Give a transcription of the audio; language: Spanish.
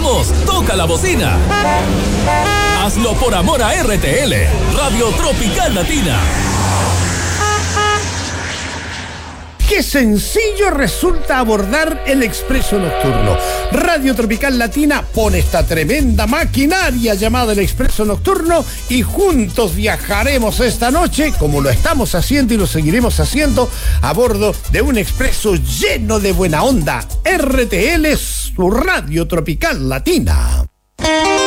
¡Vamos! ¡Toca la bocina! Hazlo por amor a RTL, Radio Tropical Latina. Qué sencillo resulta abordar el Expreso Nocturno. Radio Tropical Latina pone esta tremenda maquinaria llamada el Expreso Nocturno y juntos viajaremos esta noche, como lo estamos haciendo y lo seguiremos haciendo, a bordo de un expreso lleno de buena onda. RTL, su Radio Tropical Latina.